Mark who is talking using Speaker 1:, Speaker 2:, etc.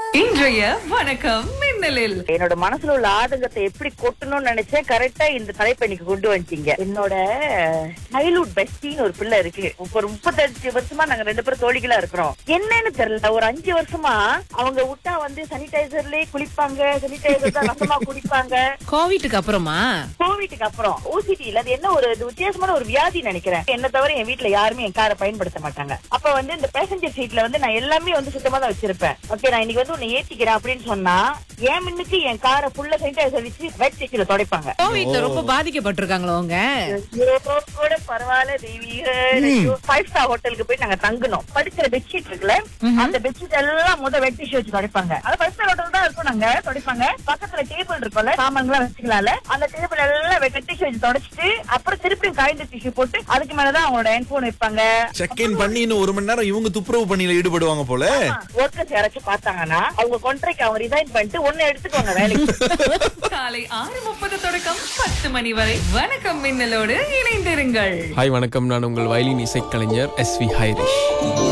Speaker 1: இன்றைய வணக்கம் மின்னலில்
Speaker 2: என்னோட மனசுல உள்ள ஆதங்கத்தை எப்படி கொட்டணும்னு நினைச்சேன். கரெக்டா இந்த தலைப்பை இன்னைக்கு கொண்டு வந்துட்டீங்க. என்னோட சைல்ட்ஹுட் பெஸ்டின்னு ஒரு பிள்ளை இருக்கு. ஒரு 35 வருஷமா நாங்க 2 பேரும் தோழிகளா இருக்கிறோம். என்னன்னு தெரியல, ஒரு 5 வருஷமா அவங்க விட்டா சானிடைசர்லயே குளிப்பாங்க, சானிடைசர் தான் ரசமா குடிப்பாங்க.
Speaker 3: கோவிட்டுக்கு அப்புறமா
Speaker 2: கோவிட்டுக்கு அப்புறம் ஓசிடில அது என்ன ஒரு வித்தியாசமான ஒரு வியாதி நினைக்கிறேன். என்ன தவிர என் வீட்டுல யாருமே என் காரை பயன்படுத்த மாட்டாங்க. அப்ப இந்த பேசஞ்சர் சீட்ல நான் எல்லாமே சுத்தமா தான் வச்சிருப்பேன். ஓகே, நான் இன்னைக்கு உன்னை ஏத்திக்கிறேன் அப்படின்னு சொன்னா என் மின்னுக்கு என் காரை ஃபுல்லா சானிடைசர் வச்சு வெட் டெக்ல துடைப்பாங்க.
Speaker 3: கோவிட்ல ரொம்ப பாதிக்கப்பட்டிருக்காங்களோ அவங்க.
Speaker 2: கூட பரவாயில்ல தெய்வீக 5 ஸ்டார் ஹோட்டலுக்கு போய் நாங்க தங்கணும். படுக்கிற பெட்ஷீட் இருக்குல்ல, அந்த பெட்ஷீட் எல்லாம் வெட் டிஷ்யூ வச்சு துடைப்பாங்க. அது 5 ஸ்டார் ஹோட்டல் தான் இருக்கும். நாங்க துடைப்பாங்க. பக்கத்துல டேபிள் இருக்கும்ல, சாமான்லாம் வச்சுக்கலாம்ல, அந்த டேபிள் எல்லாம் வெட் டிஷ்யூ வச்சு துடைச்சிட்டு அப்புறம் திருப்பி காய்ந்த டிஷ்யூ போட்டு அதுக்கு மேலதான் அவங்களோட ஹெட்போன் வைப்பாங்க.
Speaker 4: செக் இன் பண்ணி இன்னும் 1 மணி நேரம் இவங்க துப்புரவு பணியில ஈடுபடுவாங்க போல.
Speaker 2: ஒர்க்கர்ஸ் யாராச்சும் பார்த்தாங்கன்னா அவங்க கான்ட்ராக்ட் அவங்க ரிசைன் பண்ணிட்டு ஒன்னு எடுத்துக்கோங்க வேலைக்கு.
Speaker 1: காலை 6:30 தொடக்கம் 10 மணி வரை வணக்கம் மின்னலோடு இணைந்திருங்கள்.
Speaker 5: ஹாய் வணக்கம், நான் உங்கள் வயலின் இசைக்கலைஞர் SV ஹைரிஷ்.